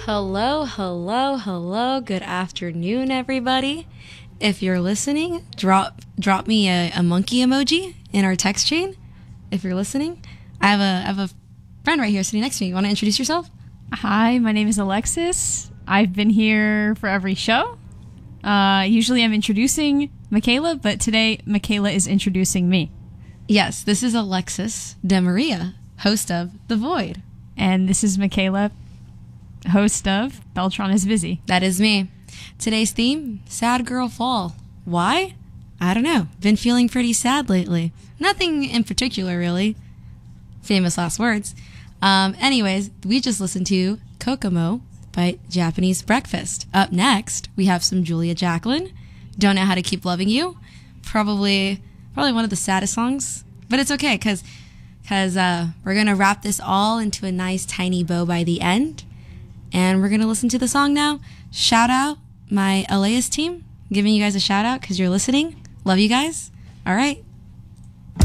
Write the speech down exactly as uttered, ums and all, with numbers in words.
Hello, hello, hello. Good afternoon, everybody. If you're listening, drop drop me a, a monkey emoji in our text chain. If you're listening, I have a I have a friend right here sitting next to me. You want to introduce yourself? Hi, my name is Alexis. I've been here for every show. Uh, usually I'm introducing Michaela, but today Michaela is introducing me. Yes, this is Alexis DeMaria, host of The Void. And this is Michaela, host of Beltron is Busy. That is me. Today's theme, Sad Girl Fall. Why? I don't know. Been feeling pretty sad lately. Nothing in particular, really. Famous last words. Um, anyways, we just listened to Kokomo by Japanese Breakfast. Up next, we have some Julia Jacqueline. Don't Know How to Keep Loving You. Probably probably one of the saddest songs. But it's okay, because cause, uh, we're going to wrap this all into a nice tiny bow by the end. And we're going to listen to the song now. Shout out my Elias team. Giving you guys a shout out because you're listening. Love you guys. All right.